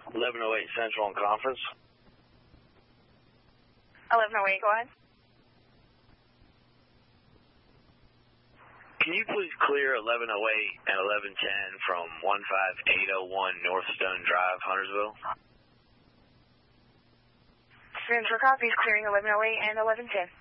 1108 Central and Conference. 1108, go ahead. Can you please clear 1108 and 1110 from 15801 North Stone Drive, Huntersville? Room for copies, clearing 1108 and 1110.